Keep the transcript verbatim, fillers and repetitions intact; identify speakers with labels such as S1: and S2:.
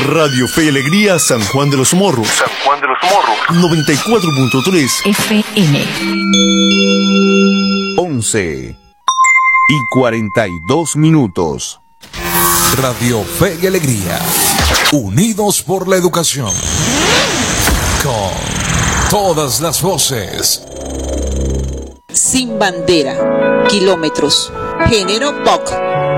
S1: Radio Fe y Alegría San Juan de los Morros. San Juan de los Morros. noventa y cuatro punto tres F M.
S2: once y cuarenta y dos minutos.
S3: Radio Fe y Alegría. Unidos por la educación. Con todas las voces.
S4: Sin bandera. Kilómetros. Género pop.